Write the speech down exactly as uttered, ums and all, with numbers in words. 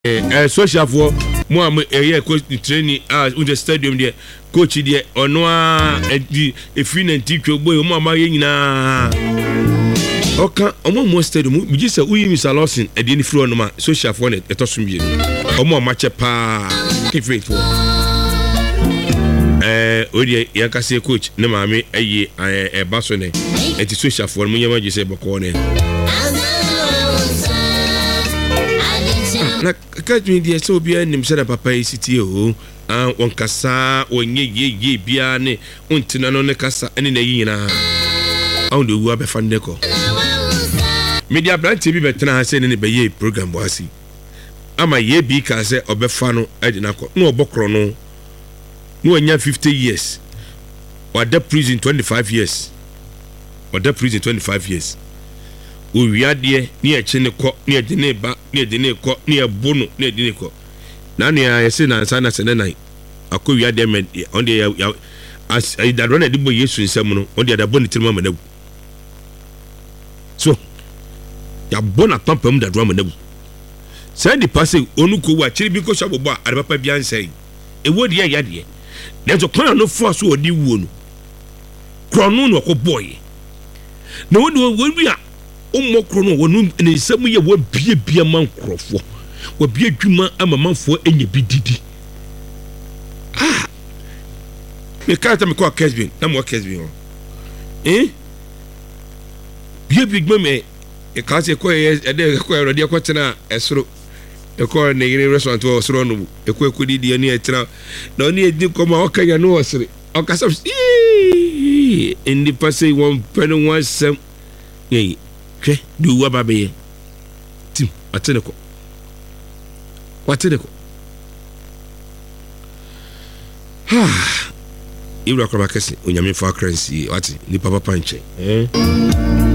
eh social for mo am eh coach training ah unje stadium there coach there ono a e free ninety twogbo mo am ye nyina oka omo mo stadium bi say uyi Mister Lawson e de ni free ono ma social for e to so mbie omo match pa faith for eh odi ya ka say coach ne ma me eye e ba so ne e ti social for mo nyama je say boko ne na kajun dia so bia nim se na papa yi siti o an won kasa onye ye ye bia ne ontina no ne kasa ene na yina an do wu abefa ndeko media branch bi betena ha se ne be ye program boasi ama ye bi ka se obefa no edina ko no obokro no no anya fifty years or the prison twenty-five years or the prison twenty-five years o wiade ni e chene ko ni e de ne ba ni e de ne ko ni e bono ni e de ne ko na ne ya se na nsa na se ne nan akọ wiade me on de ya as I da run e de bo Yesu nsam no on de da boni tirima manabu so ya bona pampam da drama manabu say the passe onu ko wa chiri bi ko so bobo a papa bi ansai e wodi ya yade na so kan no fo so odi wuo no krono no ko boy na wodi wodi a ummo krono wonu ne nsam ye wo bie bie man krofo wo bie dwuma ama manfo enye bididi ah me kata me ko Kesbin na mo Kesbin eh bie bie dwuma me e ka se ko e de ko e rodi ko tena esoro e ko ne yire restaurant o soro no e ko ko didi ani etena na oni edi ko ma o kanya no osere o ka so indi passe one pen one sem eh hwe du wa babe tim atene ko watene ko ha ibra ko makasi onyame fa currency wati ni papa panche eh